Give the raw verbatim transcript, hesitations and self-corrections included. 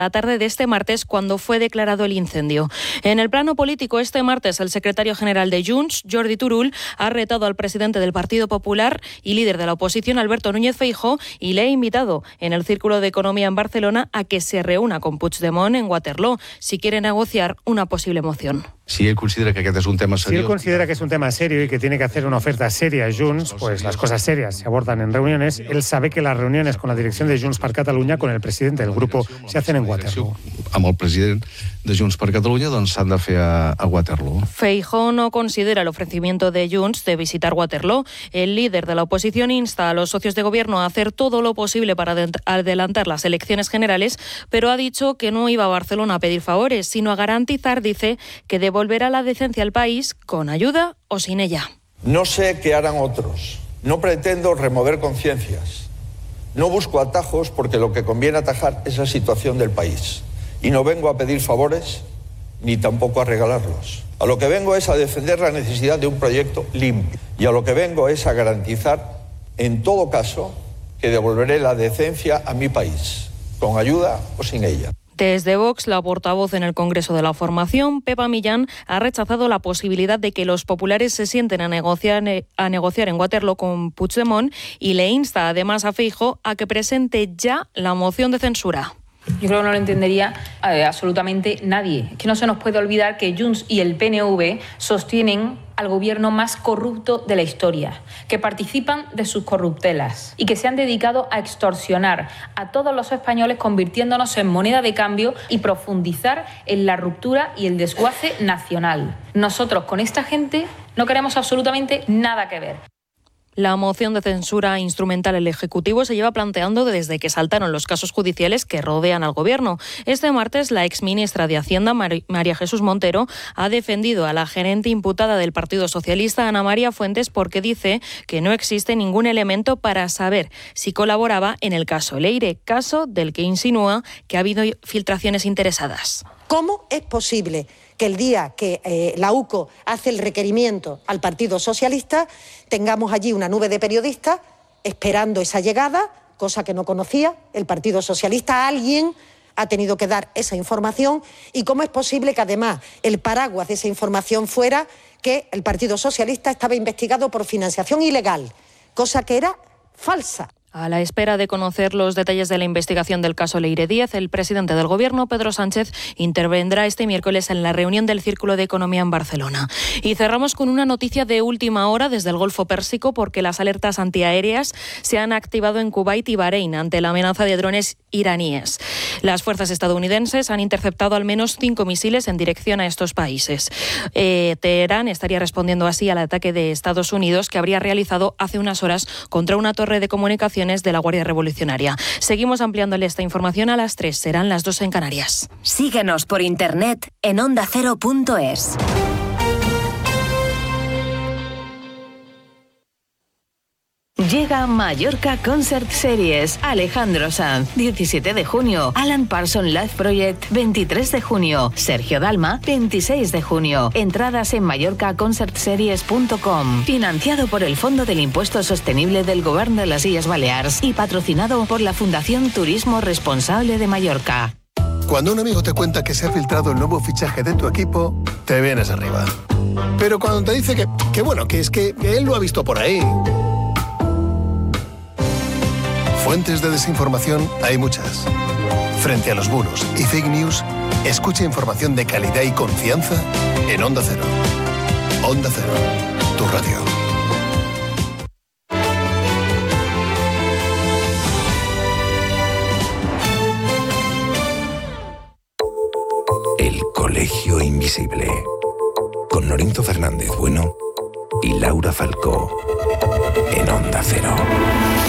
la tarde de este martes, cuando fue declarado el incendio. En el plano político, este martes, el secretario general de Junts, Jordi Turull, ha retado al presidente del Partido Popular y líder de la oposición, Alberto Núñez Feijóo, y le ha invitado en el Círculo de Economía en Barcelona a que se reúna con Puigdemont en Waterloo si quiere negociar una posible moción. Si él considera que este es un tema serio... Si él considera que es un tema serio y que tiene que hacer una oferta seria a Junts, pues las cosas serias se abordan en reuniones. Él sabe que las reuniones con la dirección de Junts per Catalunya, con el presidente del grupo, se hacen en Waterloo. Amb el president de Junts per Catalunya, doncs s'han de fer a, a Waterloo. Feijóo no considera el ofrecimiento de Junts de visitar Waterloo. El líder de la oposición insta a los socios de gobierno a hacer todo lo posible para adelantar las elecciones generales, pero ha dicho que no iba a Barcelona a pedir favores, sino a garantizar, dice, que devolverá la decencia al país con ayuda o sin ella. No sé qué harán otros. No pretendo remover conciencias. No busco atajos porque lo que conviene atajar es la situación del país. Y no vengo a pedir favores ni tampoco a regalarlos. A lo que vengo es a defender la necesidad de un proyecto limpio. Y a lo que vengo es a garantizar, en todo caso, que devolveré la decencia a mi país, con ayuda o sin ella. Desde Vox, la portavoz en el Congreso de la Formación, Pepa Millán, ha rechazado la posibilidad de que los populares se sienten a negociar, a negociar en Waterloo con Puigdemont y le insta además a Feijóo a que presente ya la moción de censura. Yo creo que no lo entendería eh, absolutamente nadie. Es que no se nos puede olvidar que Junts y el P N V sostienen al gobierno más corrupto de la historia, que participan de sus corruptelas y que se han dedicado a extorsionar a todos los españoles, convirtiéndonos en moneda de cambio y profundizar en la ruptura y el desguace nacional. Nosotros con esta gente no queremos absolutamente nada que ver. La moción de censura instrumental el Ejecutivo se lleva planteando desde que saltaron los casos judiciales que rodean al Gobierno. Este martes, la exministra de Hacienda, María Jesús Montero, ha defendido a la gerente imputada del Partido Socialista, Ana María Fuentes, porque dice que no existe ningún elemento para saber si colaboraba en el caso Leire, caso del que insinúa que ha habido filtraciones interesadas. ¿Cómo es posible que el día que eh, la U C O hace el requerimiento al Partido Socialista tengamos allí una nube de periodistas esperando esa llegada, cosa que no conocía el Partido Socialista? Alguien ha tenido que dar esa información. ¿Y cómo es posible que además el paraguas de esa información fuera que el Partido Socialista estaba investigado por financiación ilegal, cosa que era falsa? A la espera de conocer los detalles de la investigación del caso Leire Díaz, el presidente del Gobierno, Pedro Sánchez, intervendrá este miércoles en la reunión del Círculo de Economía en Barcelona. Y cerramos con una noticia de última hora desde el Golfo Pérsico, porque las alertas antiaéreas se han activado en Kuwait y Bahrein ante la amenaza de drones iraníes. Las fuerzas estadounidenses han interceptado al menos cinco misiles en dirección a estos países. Eh, Teherán estaría respondiendo así al ataque de Estados Unidos que habría realizado hace unas horas contra una torre de comunicaciones de la Guardia Revolucionaria. Seguimos ampliándole esta información a las tres, serán las dos en Canarias. Síguenos por internet en onda cero punto es. Llega Mallorca Concert Series. Alejandro Sanz, diecisiete de junio. Alan Parsons Live Project, veintitrés de junio. Sergio Dalma, veintiséis de junio. Entradas en mallorca concert series punto com. Financiado por el Fondo del Impuesto Sostenible del Gobierno de las Illes Balears y patrocinado por la Fundación Turismo Responsable de Mallorca. Cuando un amigo te cuenta que se ha filtrado el nuevo fichaje de tu equipo, te vienes arriba. Pero cuando te dice que, que bueno, que es que él lo ha visto por ahí... Fuentes de desinformación hay muchas. Frente a los bulos y fake news, escucha información de calidad y confianza en Onda Cero. Onda Cero, tu radio. El Colegio Invisible. Con Lorenzo Fernández Bueno y Laura Falcó en Onda Cero.